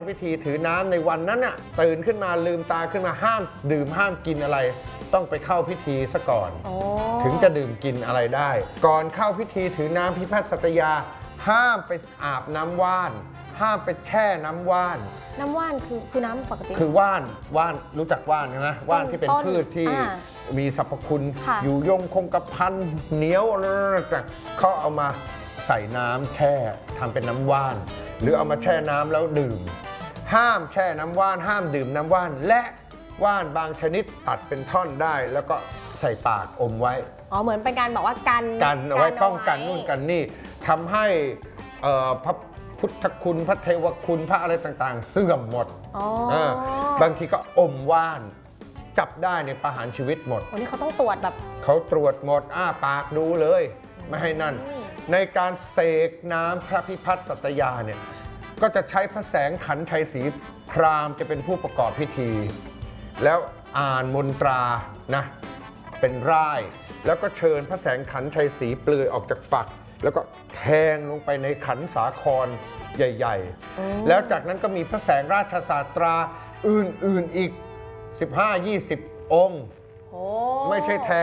พิธีถือน้ำในวันนั้นน่ะตื่นขึ้นมาลืมตาขึ้นมาห้ามดื่มห้ามกินอะไร ต้องไปเข้าพิธีซะก่อนถึงจะดื่มกินอะไรได้ ก่อนเข้าพิธีถือน้ำพิพัฒน์สัตยาห้ามไปอาบน้ำว่านห้ามไปแช่น้ำว่านน้ำว่านคือน้ำปกติคือว่านรู้จักว่านใช่ไหมว่านที่เป็นพืชที่มีสรรพคุณอยู่ยงคงกระพันเหนียวอะไรต่างเขาเอามาใส่น้ำแช่ทำเป็นน้ำว่านหรือเอามาแช่น้ำแล้วดื่มห้ามแช่น้ำว่านห้ามดื่มน้ำว่านและว่านบางชนิดตัดเป็นท่อนได้แล้วก็ใส่ปากอมไว้เหมือนเป็นการบอกว่ากันเอาไว้ป้องกันนู่นกันนี่ทำให้พระพุทธคุณพระเทวคุณพระอะไรต่างๆเสื่อมหมดบางทีก็อมว่านจับได้ในประหารชีวิตหมดวันนี้เขาต้องตรวจแบบเขาตรวจหมดปากดูเลยไม่ให้นั่นในการเสกน้ำพระพิพัฒน์สัตยาเนี่ยก็จะใช้พระแสงขันชัยศรีพราหมณ์จะเป็นผู้ประกอบพิธีแล้วอ่านมนตรานะเป็นร่ายแล้วก็เชิญพระแสงขันชัยศรีเปลือยออกจากฝักแล้วก็แทงลงไปในขันสาครใหญ่ๆแล้วจากนั้นก็มีพระแสงราชศาสตราอื่นๆอีก 15-20 องค์ไม่ใช่แทง